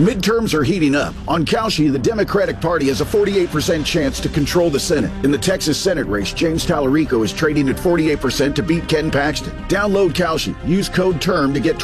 Midterms are heating up. On Kalshi, the Democratic Party has a 48% chance to control the Senate. In the Texas Senate race, James Tallarico is trading at 48% to beat Ken Paxton. Download Kalshi. Use code TERM to get